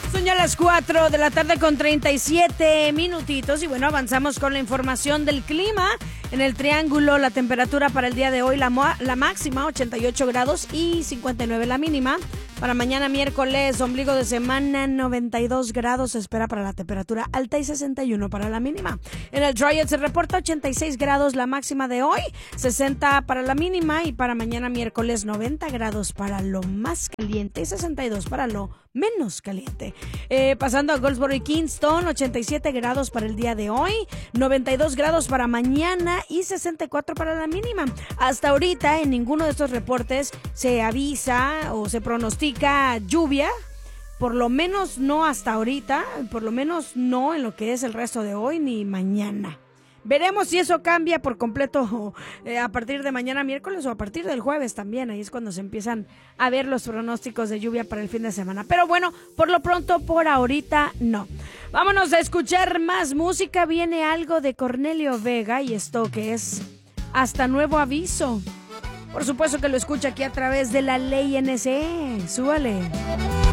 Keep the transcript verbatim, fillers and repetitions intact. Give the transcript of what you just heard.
Son ya las cuatro de la tarde con treinta y siete minutitos y bueno, avanzamos con la información del clima. En el Triángulo, la temperatura para el día de hoy, la, la máxima ochenta y ocho grados y cincuenta y nueve la mínima. Para mañana miércoles, ombligo de semana, noventa y dos grados se espera para la temperatura alta y sesenta y uno para la mínima. En el Triad se reporta ochenta y seis grados la máxima de hoy, sesenta para la mínima y para mañana miércoles noventa grados para lo más caliente y sesenta y dos para lo menos caliente. Eh, pasando a Goldsboro y Kingston, ochenta y siete grados para el día de hoy, noventa y dos grados para mañana y sesenta y cuatro para la mínima. Hasta ahorita en ninguno de estos reportes se avisa o se pronostica lluvia, por lo menos no hasta ahorita, por lo menos no en lo que es el resto de hoy ni mañana. Veremos si eso cambia por completo eh, a partir de mañana miércoles o a partir del jueves también. Ahí es cuando se empiezan a ver los pronósticos de lluvia para el fin de semana. Pero bueno, por lo pronto, por ahorita, no. Vámonos a escuchar más música. Viene algo de Cornelio Vega y esto que es Hasta Nuevo Aviso. Por supuesto que lo escucha aquí a través de la Ley N C E. Súbale.